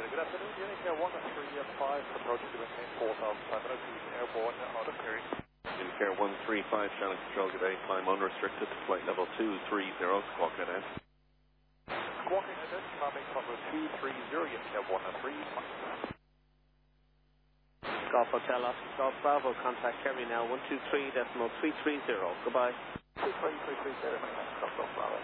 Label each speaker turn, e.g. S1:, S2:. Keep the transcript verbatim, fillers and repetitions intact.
S1: Good afternoon, Unicare one three five, approaching to maintain four thousand five hundred feet, airborne out of clearing.
S2: Unicare one three five, channel control, good day, climb unrestricted, flight level two three zero, squawk net end.
S1: Squawking net end, climbing level two three zero, Unicare one three five.
S3: Golf Hotel, Oscar Golf Bravo, contact Kerry now, one two three decimal three three zero, goodbye.
S1: two three three three zero, Golf Bravo.